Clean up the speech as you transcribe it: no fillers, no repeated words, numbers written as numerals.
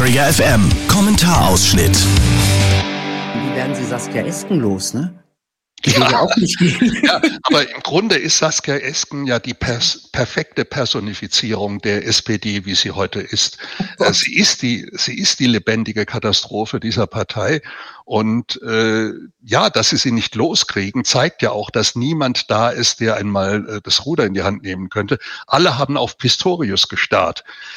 Area FM. Kommentarausschnitt. Wie werden Sie Saskia Esken los, ne? Die will ja auch nicht gehen. Ja, aber im Grunde ist Saskia Esken ja die perfekte Personifizierung der SPD, wie sie heute ist. Sie ist die lebendige Katastrophe dieser Partei. Und dass sie nicht loskriegen, zeigt ja auch, dass niemand da ist, der einmal das Ruder in die Hand nehmen könnte. Alle haben auf Pistorius gestarrt.